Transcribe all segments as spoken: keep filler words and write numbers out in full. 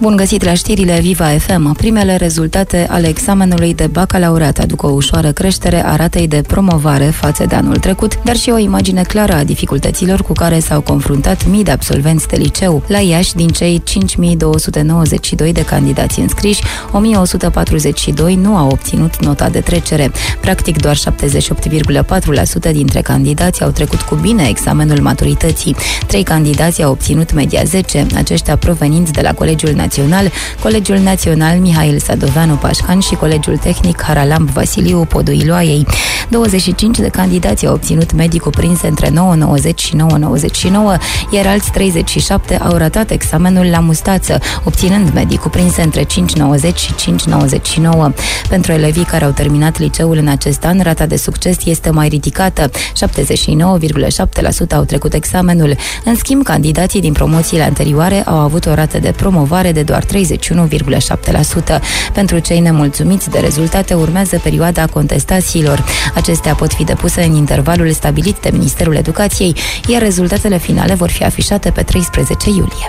Bun găsit la știrile Viva F M. Primele rezultate ale examenului de bacalaureat aduc o ușoară creștere a ratei de promovare față de anul trecut, dar și o imagine clară a dificultăților cu care s-au confruntat mii de absolvenți de liceu. La Iași, din cei cinci mii două sute nouăzeci și doi de candidați înscriși, o mie o sută patruzeci și doi nu au obținut nota de trecere. Practic, doar șaptezeci și opt virgulă patru la sută dintre candidați au trecut cu bine examenul maturității. Trei candidați au obținut media zece, aceștia provenind de la Colegiul Național Național, Colegiul Național Mihail Sadoveanu Pașcan și Colegiul Tehnic Haralamb Vasiliu Podoiloaiei. douăzeci și cinci de candidați au obținut medii cuprinse între nouă virgulă nouăzeci și nouă virgulă nouăzeci și nouă, iar alți treizeci și șapte au ratat examenul la mustață, obținând medii cuprinse între cinci virgulă nouăzeci și cinci virgulă nouăzeci și nouă. Pentru elevii care au terminat liceul în acest an, rata de succes este mai ridicată. șaptezeci și nouă virgulă șapte la sută au trecut examenul. În schimb, candidații din promoțiile anterioare au avut o rată de promovare de doar treizeci și unu virgulă șapte la sută. Pentru cei nemulțumiți de rezultate urmează perioada contestațiilor. Acestea pot fi depuse în intervalul stabilit de Ministerul Educației, iar rezultatele finale vor fi afișate pe treisprezece iulie.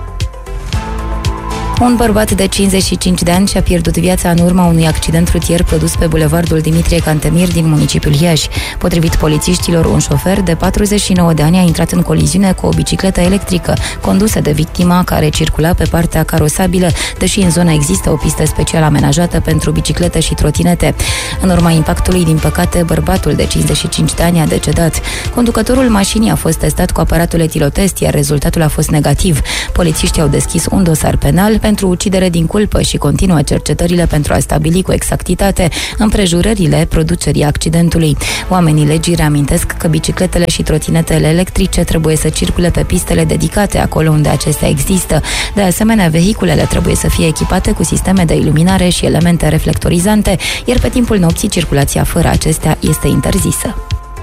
Un bărbat de cincizeci și cinci de ani și-a pierdut viața în urma unui accident rutier produs pe bulevardul Dimitrie Cantemir din municipiul Iași. Potrivit polițiștilor, un șofer de patruzeci și nouă de ani a intrat în coliziune cu o bicicletă electrică condusă de victima, care circula pe partea carosabilă, deși în zonă există o pistă special amenajată pentru biciclete și trotinete. În urma impactului, din păcate, bărbatul de cincizeci și cinci de ani a decedat. Conducătorul mașinii a fost testat cu aparatul etilotest, iar rezultatul a fost negativ. Polițiștii au deschis un dosar penal pentru ucidere din culpă și continuă cercetările pentru a stabili cu exactitate împrejurările producerii accidentului. Oamenii legii reamintesc că bicicletele și trotinetele electrice trebuie să circule pe pistele dedicate acolo unde acestea există. De asemenea, vehiculele trebuie să fie echipate cu sisteme de iluminare și elemente reflectorizante, iar pe timpul nopții circulația fără acestea este interzisă.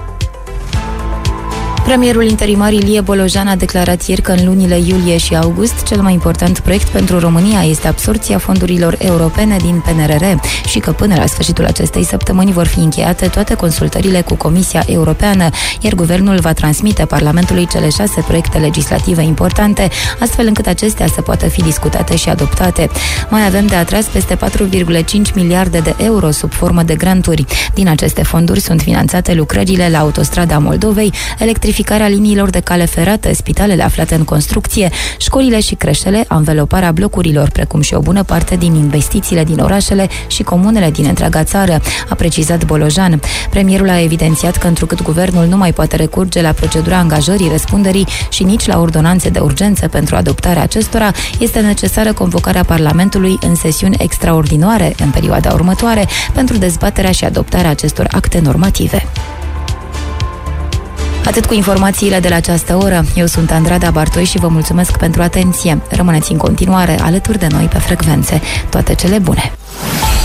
Premierul interimar Ilie Bolojan a declarat ieri că în lunile iulie și august cel mai important proiect pentru România este absorbția fondurilor europene din P N R R și că până la sfârșitul acestei săptămâni vor fi încheiate toate consultările cu Comisia Europeană, iar guvernul va transmite Parlamentului cele șase proiecte legislative importante, astfel încât acestea să poată fi discutate și adoptate. Mai avem de atras peste patru virgulă cinci miliarde de euro sub formă de granturi. Din aceste fonduri sunt finanțate lucrările la Autostrada Moldovei, electrificarea liniilor de cale ferată, spitalele aflate în construcție, școlile și creșele, anveloparea blocurilor, precum și o bună parte din investițiile din orașele și comunele din întreaga țară, a precizat Bolojan. Premierul a evidențiat că întrucât guvernul nu mai poate recurge la procedura angajării răspunderii și nici la ordonanțe de urgență pentru adoptarea acestora, este necesară convocarea Parlamentului în sesiuni extraordinare în perioada următoare pentru dezbaterea și adoptarea acestor acte normative. Atât cu informațiile de la această oră. Eu sunt Andrada Bartoi și vă mulțumesc pentru atenție. Rămâneți în continuare alături de noi pe frecvențe. Toate cele bune!